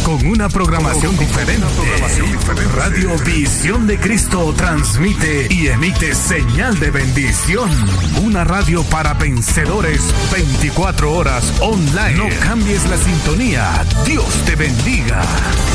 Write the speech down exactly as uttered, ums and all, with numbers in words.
con una programación diferente. Radio Visión de Cristo transmite y emite señal de bendición. Una radio para vencedores, veinticuatro horas online. No cambies la sintonía. Dios te bendiga.